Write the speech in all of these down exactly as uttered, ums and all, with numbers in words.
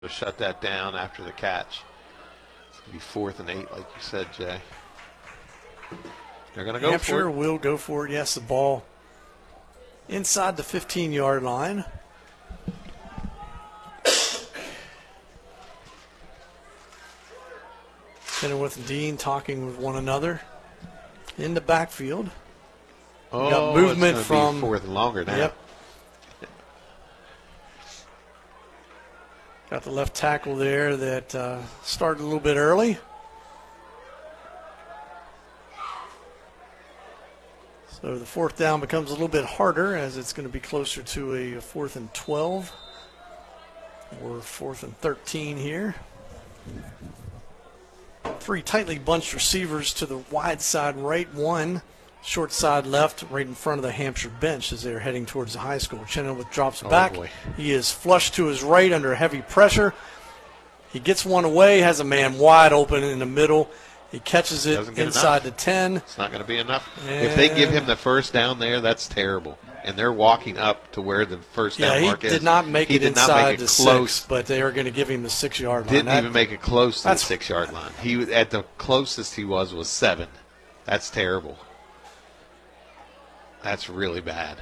to shut that down after the catch. It's going to be fourth and eight, like you said, Jay. They're going to go Hampshire for it. will go for it. Yes, the ball inside the fifteen-yard line. Kenilworth and Dean talking with one another in the backfield. Oh, got movement it's from be fourth and longer now. Yep. Got the left tackle there that uh, started a little bit early. So the fourth down becomes a little bit harder as it's going to be closer to a fourth and twelve or fourth and thirteen here. Three tightly bunched receivers to the wide side right, one short side left, right in front of the Hampshire bench as they're heading towards the high school. Chenoweth drops Oh, back. boy. He is flushed to his right under heavy pressure. He gets one away, has a man wide open in the middle. He catches it Doesn't get inside enough. the ten. It's not going to be enough. If they give him the first down there, that's terrible. And they're walking up to where the first Yeah, down he mark is. did not make he it did inside not make it the close. six, but they are going to give him the six-yard line. Didn't That- even make it close to the that's- six-yard line. He was at the closest he was was seven. That's terrible. That's really bad.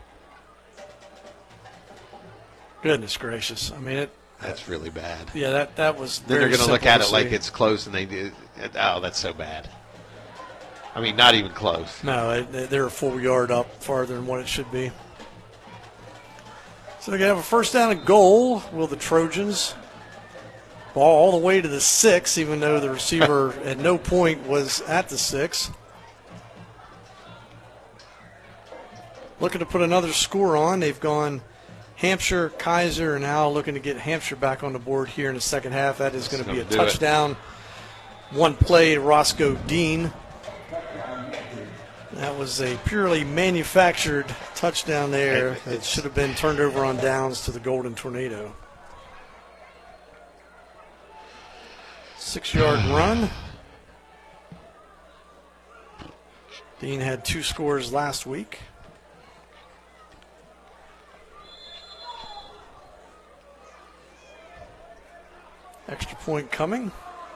Goodness gracious. I mean, it. That's really bad. Yeah, that, that was Then very they're going to look simple at it like see. it's close, and they do. Oh, that's so bad. I mean, not even close. No, it, they're a full yard up farther than what it should be. So they're going to have a first down and goal. Will the Trojans ball all the way to the six, even though the receiver at no point was at the six. Looking to put another score on. They've gone Hampshire, Kaiser, and now looking to get Hampshire back on the board here in the second half. That is going to be a That's gonna do it. touchdown. One play to Roscoe Dean. That was a purely manufactured touchdown there. Hey, It it's- should have been turned over on downs to the Golden Tornado. Six-yard run. Dean had two scores last week. Extra point coming.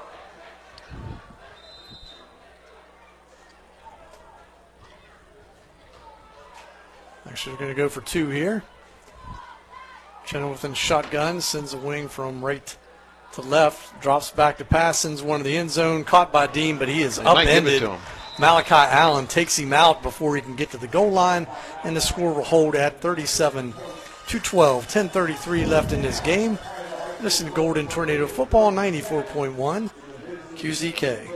Actually, we're going to go for two here. Chenoweth in shotgun, sends a wing from right to left, drops back to pass, sends one to the end zone, caught by Dean, but he is They might give it upended. to him. Malachi Allen takes him out before he can get to the goal line, and the score will hold at thirty-seven to twelve. ten thirty-three left in this game. Listen to Golden Tornado Football, ninety-four point one Q Z K.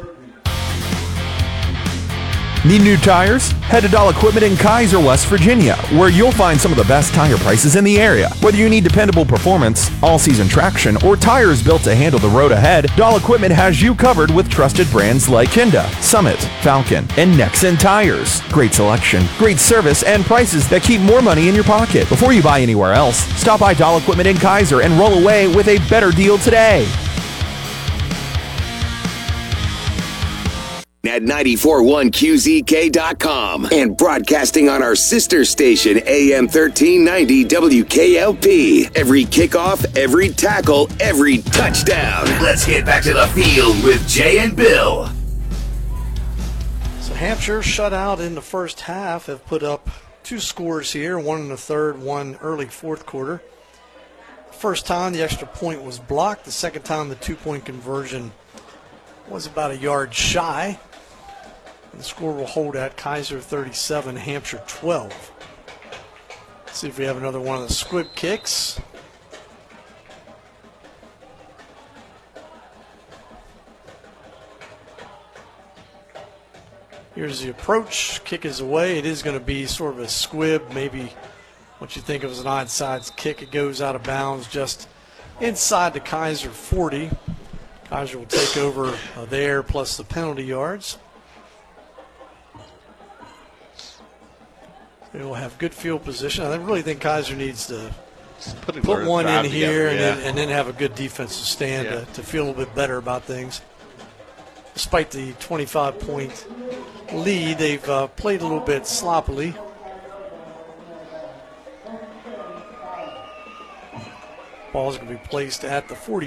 Need new tires? Head to Dahl Equipment in Kaiser, West Virginia, where you'll find some of the best tire prices in the area. Whether you need dependable performance, all-season traction, or tires built to handle the road ahead, Dahl Equipment has you covered with trusted brands like Kinda, Summit, Falcon, and Nexen tires. Great selection, great service, and prices that keep more money in your pocket. Before you buy anywhere else, stop by Dahl Equipment in Kaiser and roll away with a better deal today. At ninety-four point one Q Z K dot com and broadcasting on our sister station A M thirteen ninety W K L P. Every kickoff, every tackle, every touchdown. Let's get back to the field with Jay and Bill. So Hampshire shut out in the first half, have put up two scores here, one in the third, one early fourth quarter. First time the extra point was blocked. The second time the two-point conversion was about a yard shy. And the score will hold at Kaiser thirty-seven, Hampshire twelve. Let's see if we have another one of the squib kicks. Here's the approach. Kick is away. It is going to be sort of a squib, maybe what you think of as an onside kick. It goes out of bounds just inside the Kaiser forty. Kaiser will take over uh, there plus the penalty yards. They will have good field position. I really think Kaiser needs to Put, a put one in drive here together, and, yeah. then, and then have a good defensive stand Yeah. to, to feel a little bit better about things. Despite the twenty-five point lead, they've uh, played a little bit sloppily. Ball's going to be placed at the